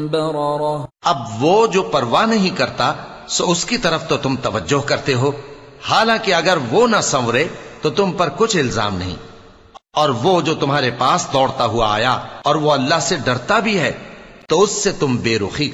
अब वो जो परवाह नहीं करता सो उसकी तरफ तो तुम तवज्जो करते हो, हालांकि अगर वो न संवरे तो तुम पर कुछ इल्जाम नहीं। और वो जो तुम्हारे पास दौड़ता हुआ आया और वो अल्लाह से डरता भी है तो उससे तुम बेरुखी